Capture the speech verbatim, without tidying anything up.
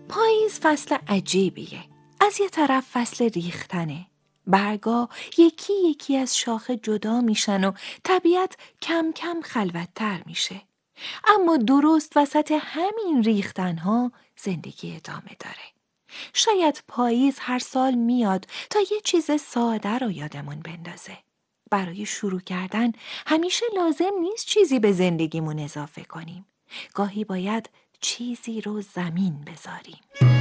پاییز فصل عجیبیه. از یه طرف فصل ریختنه. برگا یکی یکی از شاخه جدا میشن و طبیعت کم کم خلوت‌تر میشه. اما درست وسط همین ریختنها زندگی ادامه داره. شاید پاییز هر سال میاد تا یه چیز ساده رو یادمون بندازه. برای شروع کردن همیشه لازم نیست چیزی به زندگیمون اضافه کنیم. گاهی باید چیزی رو زمین بذاریم.